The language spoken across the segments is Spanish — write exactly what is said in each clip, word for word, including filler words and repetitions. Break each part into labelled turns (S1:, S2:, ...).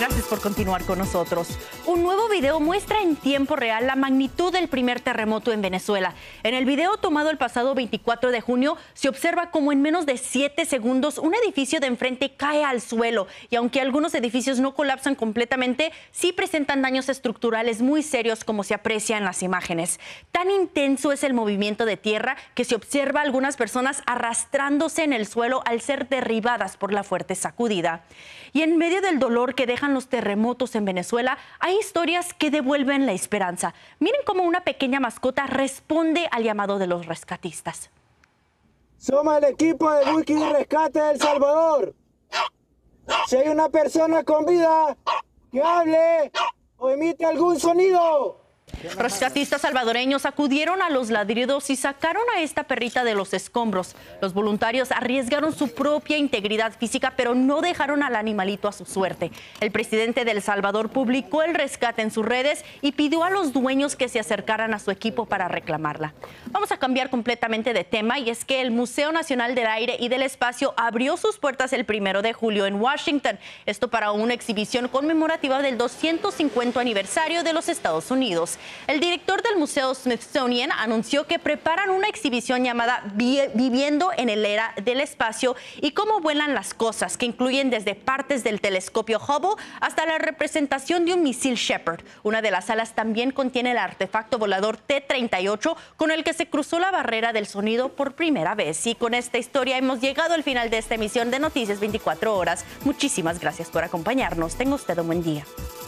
S1: Gracias por continuar con nosotros. Un nuevo video muestra en tiempo real la magnitud del primer terremoto en Venezuela. En el video tomado el pasado veinticuatro de junio, se observa como en menos de siete segundos un edificio de enfrente cae al suelo. Y aunque algunos edificios no colapsan completamente, sí presentan daños estructurales muy serios, como se aprecia en las imágenes. Tan intenso es el movimiento de tierra que se observa a algunas personas arrastrándose en el suelo al ser derribadas por la fuerte sacudida. Y en medio del dolor que dejan los terremotos en Venezuela, hay historias que devuelven la esperanza. Miren cómo una pequeña mascota responde al llamado de los rescatistas.
S2: Somos el equipo de búsqueda y rescate de El Salvador. Si hay una persona con vida, que hable o emite algún sonido.
S1: Rescatistas salvadoreños acudieron a los ladridos y sacaron a esta perrita de los escombros. Los voluntarios arriesgaron su propia integridad física, pero no dejaron al animalito a su suerte. El presidente de El Salvador publicó el rescate en sus redes y pidió a los dueños que se acercaran a su equipo para reclamarla. Vamos a cambiar completamente de tema, y es que el Museo Nacional del Aire y del Espacio abrió sus puertas el primero de julio en Washington. Esto para una exhibición conmemorativa del doscientos cincuenta aniversario de los Estados Unidos. El director del Museo Smithsonian anunció que preparan una exhibición llamada Viviendo en el Era del Espacio y cómo vuelan las cosas, que incluyen desde partes del telescopio Hubble hasta la representación de un misil Shepard. Una de las salas también contiene el artefacto volador T treinta y ocho, con el que se cruzó la barrera del sonido por primera vez. Y con esta historia hemos llegado al final de esta emisión de Noticias veinticuatro horas. Muchísimas gracias por acompañarnos. Tenga usted un buen día.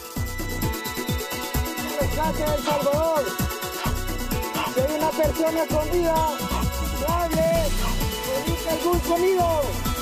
S2: Rescate de El Salvador. Si hay una persona con vida, que hable, emite algún sonido.